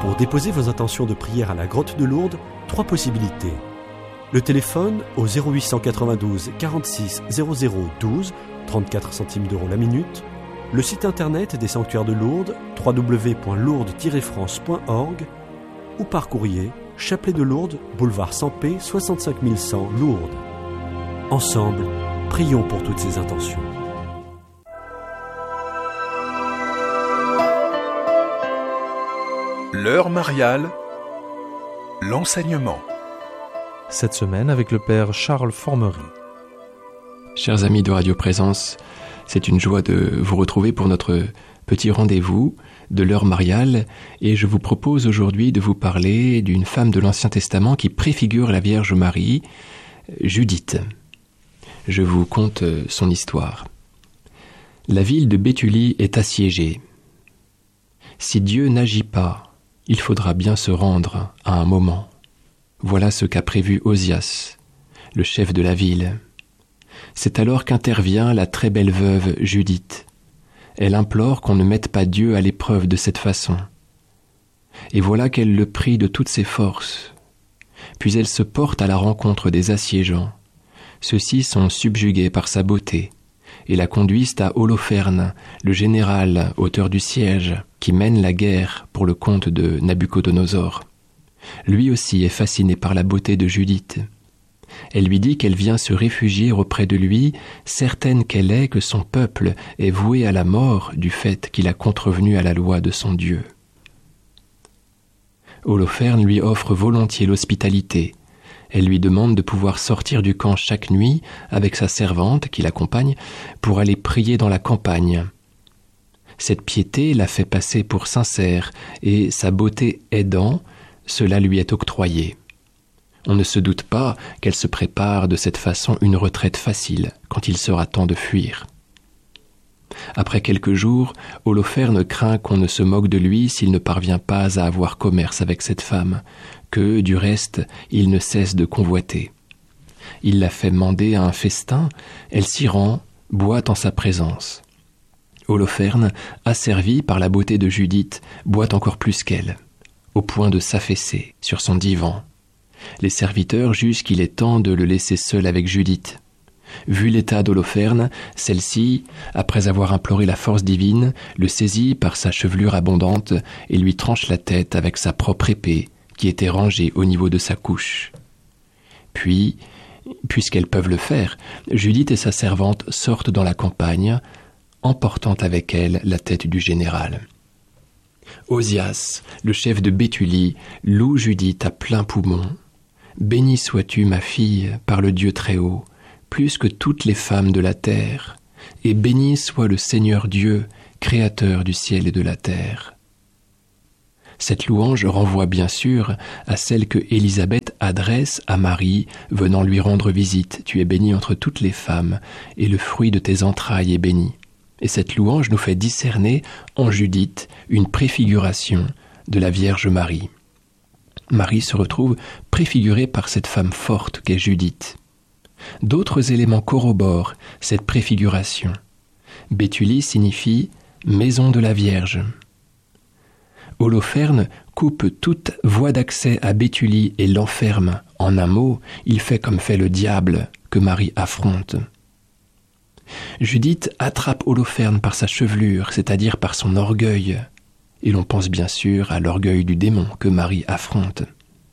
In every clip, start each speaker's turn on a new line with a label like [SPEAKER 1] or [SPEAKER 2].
[SPEAKER 1] Pour déposer vos intentions de prière à la Grotte de Lourdes, 3 possibilités. Le téléphone au 0892 46 00 12, 34 centimes d'euros la minute. Le site internet des sanctuaires de Lourdes, www.lourdes-france.org, ou par courrier, Chapelet de Lourdes, boulevard Sampé, 65 100 Lourdes. Ensemble, prions pour toutes ces intentions.
[SPEAKER 2] L'heure mariale, l'enseignement.
[SPEAKER 3] Cette semaine avec le Père Charles Formery.
[SPEAKER 4] Chers amis de Radio Présence, c'est une joie de vous retrouver pour notre petit rendez-vous de l'heure mariale et je vous propose aujourd'hui de vous parler d'une femme de l'Ancien Testament qui préfigure la Vierge Marie, Judith. Je vous conte son histoire. La ville de Béthulie est assiégée. Si Dieu n'agit pas, il faudra bien se rendre à un moment. Voilà ce qu'a prévu Osias, le chef de la ville. C'est alors qu'intervient la très belle veuve Judith. Elle implore qu'on ne mette pas Dieu à l'épreuve de cette façon. Et voilà qu'elle le prie de toutes ses forces. Puis elle se porte à la rencontre des assiégeants. Ceux-ci sont subjugués par sa beauté et la conduisent à Holoferne, le général, auteur du siège, qui mène la guerre pour le compte de Nabuchodonosor. Lui aussi est fasciné par la beauté de Judith. Elle lui dit qu'elle vient se réfugier auprès de lui, certaine qu'elle est que son peuple est voué à la mort du fait qu'il a contrevenu à la loi de son Dieu. Holoferne lui offre volontiers l'hospitalité. Elle lui demande de pouvoir sortir du camp chaque nuit avec sa servante qui l'accompagne pour aller prier dans la campagne. Cette piété la fait passer pour sincère et sa beauté aidant, cela lui est octroyé. On ne se doute pas qu'elle se prépare de cette façon une retraite facile quand il sera temps de fuir. Après quelques jours, Holoferne craint qu'on ne se moque de lui s'il ne parvient pas à avoir commerce avec cette femme, que, du reste, il ne cesse de convoiter. Il la fait mander à un festin, elle s'y rend, boit en sa présence. Holoferne, asservi par la beauté de Judith, boit encore plus qu'elle, au point de s'affaisser sur son divan. Les serviteurs jugent qu'il est temps de le laisser seul avec Judith. Vu l'état d'Holoferne, celle-ci, après avoir imploré la force divine, le saisit par sa chevelure abondante et lui tranche la tête avec sa propre épée, qui était rangée au niveau de sa couche. Puis, puisqu'elles peuvent le faire, Judith et sa servante sortent dans la campagne, emportant avec elles la tête du général. Osias, le chef de Béthulie, loue Judith à plein poumon. « Bénie sois-tu, ma fille, par le Dieu Très-Haut, plus que toutes les femmes de la terre, et béni soit le Seigneur Dieu, créateur du ciel et de la terre. » Cette louange renvoie bien sûr à celle que Élisabeth adresse à Marie, venant lui rendre visite. « Tu es bénie entre toutes les femmes, et le fruit de tes entrailles est béni. » Et cette louange nous fait discerner en Judith une préfiguration de la Vierge Marie. Marie se retrouve préfigurée par cette femme forte qu'est Judith. D'autres éléments corroborent cette préfiguration. Béthulie signifie « maison de la Vierge ». Holoferne coupe toute voie d'accès à Béthulie et l'enferme. En un mot, il fait comme fait le diable que Marie affronte. Judith attrape Holoferne par sa chevelure, c'est-à-dire par son orgueil. Et l'on pense bien sûr à l'orgueil du démon que Marie affronte.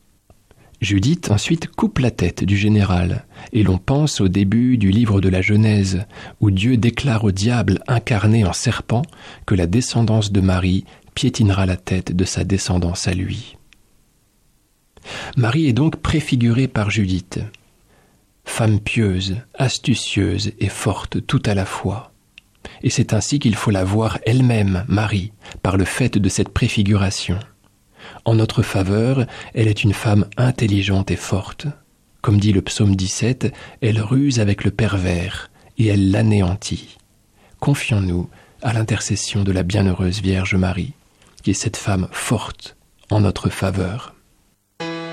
[SPEAKER 4] Judith ensuite coupe la tête du général, et l'on pense au début du livre de la Genèse, où Dieu déclare au diable incarné en serpent que la descendance de Marie piétinera la tête de sa descendance à lui. Marie est donc préfigurée par Judith, femme pieuse, astucieuse et forte tout à la fois. Et c'est ainsi qu'il faut la voir elle-même, Marie, par le fait de cette préfiguration. En notre faveur, elle est une femme intelligente et forte. Comme dit le psaume 17, elle ruse avec le pervers et elle l'anéantit. Confions-nous à l'intercession de la bienheureuse Vierge Marie, qui est cette femme forte en notre faveur.